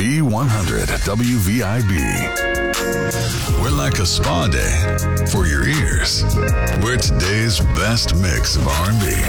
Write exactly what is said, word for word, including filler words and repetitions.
V one hundred W V I B. We're like a spa day for your ears. We're today's best mix of R and B.